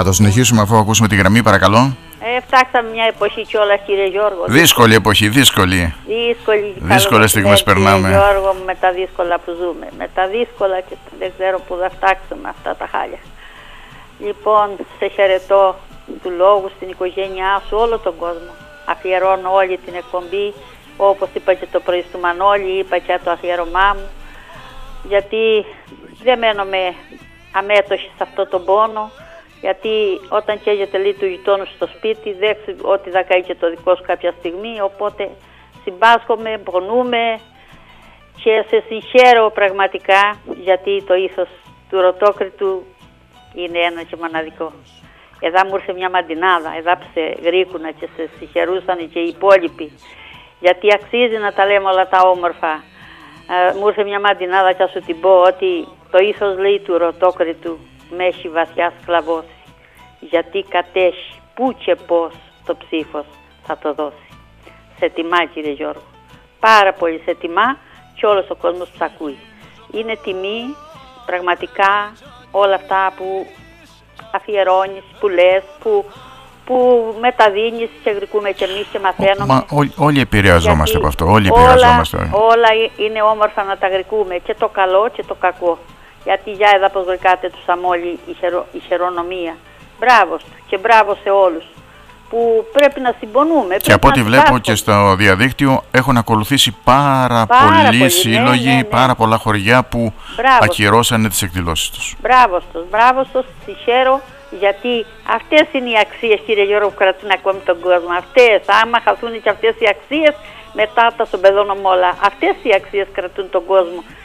το συνεχίσουμε αφού ακούσουμε τη γραμμή, παρακαλώ. Φτάξαμε μια εποχή κιόλας, κύριε Γιώργο. Δύσκολη εποχή, δύσκολη. Δύσκολες στιγμές περνάμε. Κύριε Γιώργο, με τα δύσκολα που ζούμε. Με τα δύσκολα και δεν ξέρω που θα φτάξουμε αυτά τα χάλια. Λοιπόν, σε χαιρετώ του λόγου, στην οικογένειά σου, όλο τον κόσμο. Αφιερώνω όλη την εκπομπή, όπως είπα και το πρωί στο Μανώλη, είπα και το αφιέρωμά μου. Γιατί δεν μένουμε αμέτωχοι σε αυτό τον πόνο. Γιατί όταν καίγεται λίγο του γειτόνου στο σπίτι, δέχεσαι ότι θα καεί και το δικό σου κάποια στιγμή. Οπότε συμπάσχομαι, πονούμε και σε συγχαίρω πραγματικά, γιατί το ήθος του Ρωτόκριτου είναι ένα και μοναδικό. Εδώ μου ήρθε μια μαντινάδα, εδώ σε γρήκουνα και σε συγχαιρούσαν και οι υπόλοιποι. Γιατί αξίζει να τα λέμε όλα τα όμορφα. Μου ήρθε μια μαντινάδα και θα σου την πω ότι το ήθος, λέει, του Ρωτόκριτου με έχει βαθιά σκλαβώσει. Γιατί κατέχει πού και πώς το ψήφος θα το δώσει. Σε τιμά, κύριε Γιώργο. Πάρα πολύ σε τιμά και όλος ο κόσμος που ακούει. Είναι τιμή πραγματικά όλα αυτά που αφιερώνεις, που λες, που μεταδίνεις και γρικούμε και εμείς και μαθαίνουμε. Όλοι επηρεαζόμαστε από αυτό. Όλα είναι όμορφα να τα γρικούμε, και το καλό και το κακό. Γιατί για εδώ πως γρικάτε τους αμόλοι η χειρονομία. Μπράβο και μπράβο σε όλους που πρέπει να συμπονούμε. Και από ό,τι βλέπω και στο διαδίκτυο έχουν ακολουθήσει πάρα πολλοί σύλλογοι, πάρα πολλά χωριά που ακυρώσανε τις εκδηλώσεις τους. Μπράβο τους, συγχαίρω, γιατί αυτές είναι οι αξίες, κύριε Γιώργο, που κρατούν ακόμη τον κόσμο. Αυτές, άμα χαθούν και αυτές οι αξίες, μετά τα στον παιδόνομο όλα. Αυτές οι αξίες κρατούν τον κόσμο.